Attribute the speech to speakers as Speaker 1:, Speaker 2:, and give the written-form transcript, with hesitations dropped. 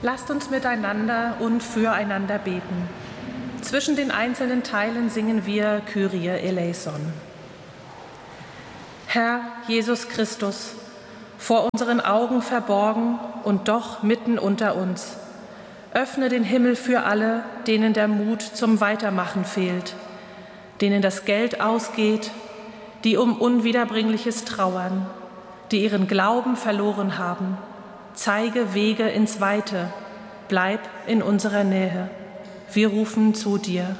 Speaker 1: Lasst uns miteinander und füreinander beten. Zwischen den einzelnen Teilen singen wir Kyrie eleison. Herr Jesus Christus, vor unseren Augen verborgen und doch mitten unter uns, öffne den Himmel für alle, denen der Mut zum Weitermachen fehlt, denen das Geld ausgeht, die um Unwiederbringliches trauern, die ihren Glauben verloren haben. Zeige Wege ins Weite, bleib in unserer Nähe. Wir rufen zu dir.